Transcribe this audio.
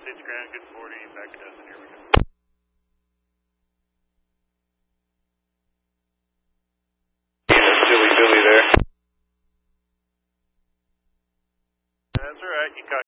States ground, good 40, back a dozen, here we go. Silly Billy there. That's alright, you caught